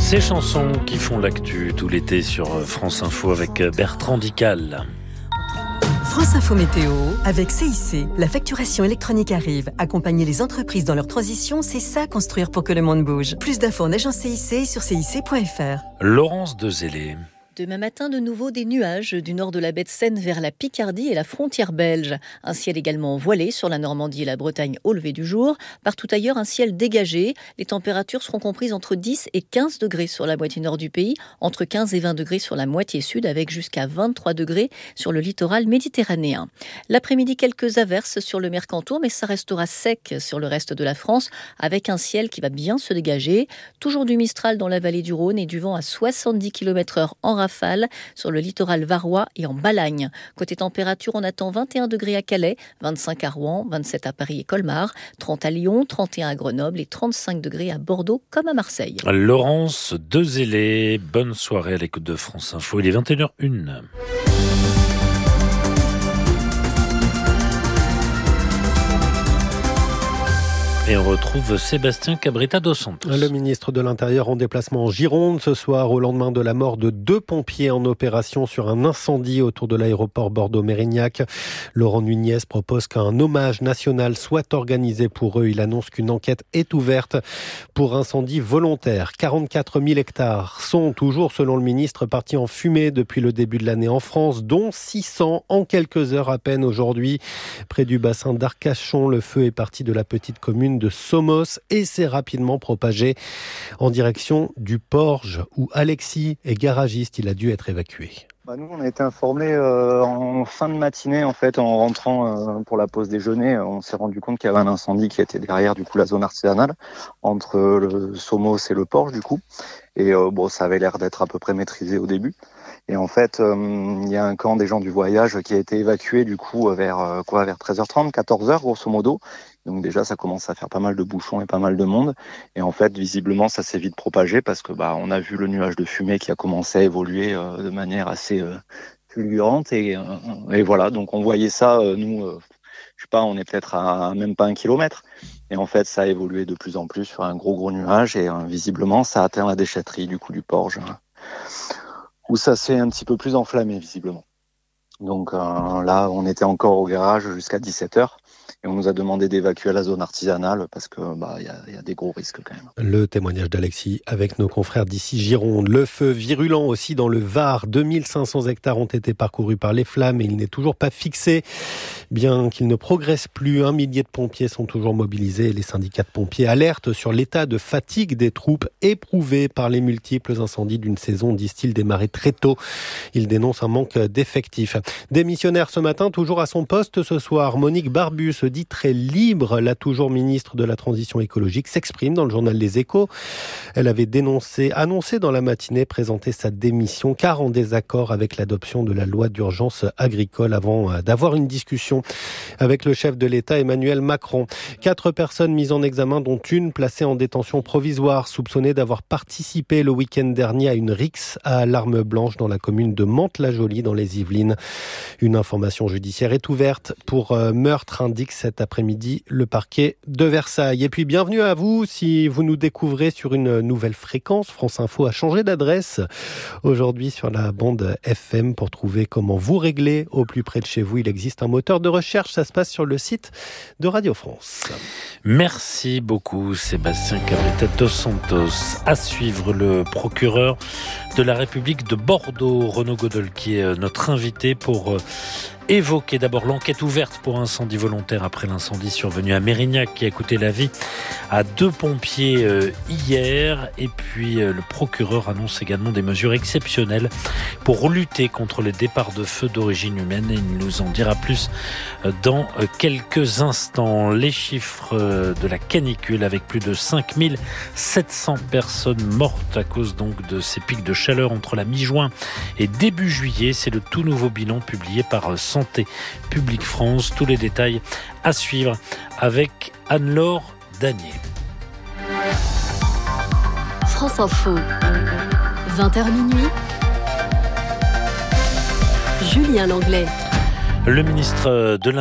Ces chansons qui font l'actu tout l'été sur France Info avec Bertrand Dical. France Info Météo avec CIC. La facturation électronique arrive. Accompagner les entreprises dans leur transition, c'est ça construire pour que le monde bouge. Plus d'infos en agence CIC sur cic.fr. Laurence Dezélé. Demain matin, de nouveau des nuages du nord de la baie de Seine vers la Picardie et la frontière belge. Un ciel également voilé sur la Normandie et la Bretagne au lever du jour. Partout ailleurs, un ciel dégagé. Les températures seront comprises entre 10 et 15 degrés sur la moitié nord du pays, entre 15 et 20 degrés sur la moitié sud, avec jusqu'à 23 degrés sur le littoral méditerranéen. L'après-midi, quelques averses sur le Mercantour, mais ça restera sec sur le reste de la France, avec un ciel qui va bien se dégager. Toujours du Mistral dans la vallée du Rhône et du vent à 70 km/h en rafale sur le littoral varois et en Balagne. Côté température, on attend 21 degrés à Calais, 25 à Rouen, 27 à Paris et Colmar, 30 à Lyon, 31 à Grenoble et 35 degrés à Bordeaux comme à Marseille. Laurence Dezélé, bonne soirée à l'écoute de France Info. Il est 21h01. Et on retrouve Sébastien Cabrita dos Santos. Le ministre de l'Intérieur en déplacement en Gironde ce soir au lendemain de la mort de 2 pompiers en opération sur un incendie autour de l'aéroport Bordeaux-Mérignac. Laurent Nunez propose qu'un hommage national soit organisé pour eux. Il annonce qu'une enquête est ouverte pour incendie volontaire. 44 000 hectares sont toujours, selon le ministre, partis en fumée depuis le début de l'année en France, dont 600 en quelques heures à peine aujourd'hui. Près du bassin d'Arcachon, le feu est parti de la petite commune de Somos et s'est rapidement propagé en direction du Porge où Alexis est garagiste. Il a dû être évacué. Nous, on a été informés en fin de matinée, en fait, en rentrant pour la pause déjeuner. On s'est rendu compte qu'il y avait un incendie qui était derrière, du coup, la zone artisanale, entre le Somos et le Porge, du coup. Et ça avait l'air d'être à peu près maîtrisé au début. Et en fait, il y a un camp des gens du voyage qui a été évacué, du coup, vers 13h30, 14h, grosso modo. Donc déjà, ça commence à faire pas mal de bouchons et pas mal de monde. Et en fait, visiblement, ça s'est vite propagé parce que on a vu le nuage de fumée qui a commencé à évoluer de manière assez fulgurante. Et voilà, donc on voyait ça, nous, je sais pas, on est peut-être à même pas 1 kilomètre. Et en fait, ça a évolué de plus en plus sur un gros nuage. Et visiblement, ça a atteint la déchetterie du coup du Porge, où ça s'est un petit peu plus enflammé, visiblement. Donc là, on était encore au garage jusqu'à 17h. Et on nous a demandé d'évacuer la zone artisanale parce que y a des gros risques quand même. Le témoignage d'Alexis avec nos confrères d'ici Gironde. Le feu virulent aussi dans le Var. 2500 hectares ont été parcourus par les flammes et il n'est toujours pas fixé. Bien qu'il ne progresse plus, 1 millier de pompiers sont toujours mobilisés. Les syndicats de pompiers alertent sur l'état de fatigue des troupes éprouvées par les multiples incendies d'une saison, disent-ils, démarrée très tôt. Ils dénoncent un manque d'effectifs. Démissionnaire ce matin, toujours à son poste ce soir, Monique Barbu se dit très libre. La toujours ministre de la Transition écologique s'exprime dans le journal Les Échos. Elle avait annoncé dans la matinée présenter sa démission car en désaccord avec l'adoption de la loi d'urgence agricole avant d'avoir une discussion avec le chef de l'État Emmanuel Macron. 4 personnes mises en examen dont une placée en détention provisoire soupçonnée d'avoir participé le week-end dernier à une rixe à l'arme blanche dans la commune de Mantes-la-Jolie dans les Yvelines. Une information judiciaire est ouverte pour meurtre, indique cet après-midi le parquet de Versailles. Et puis bienvenue à vous si vous nous découvrez sur une nouvelle fréquence. France Info a changé d'adresse aujourd'hui sur la bande FM pour trouver comment vous régler au plus près de chez vous. Il existe un moteur de recherche, ça se passe sur le site de Radio France. Merci beaucoup Sébastien Cabrita dos Santos. À suivre, le procureur de la République de Bordeaux, Renaud Godel, qui est notre invité pour évoquer d'abord l'enquête ouverte pour incendie volontaire après l'incendie survenu à Mérignac qui a coûté la vie à 2 pompiers hier. Et puis le procureur annonce également des mesures exceptionnelles pour lutter contre les départs de feu d'origine humaine. Et il nous en dira plus dans quelques instants. Les chiffres de la canicule avec plus de 5700 personnes mortes à cause donc de ces pics de chaleur entre la mi-juin et début juillet. C'est le tout nouveau bilan publié par Santé publique France. Tous les détails à suivre avec Anne-Laure Danier. France Info, 20h minuit. Julien Langlais. Le ministre de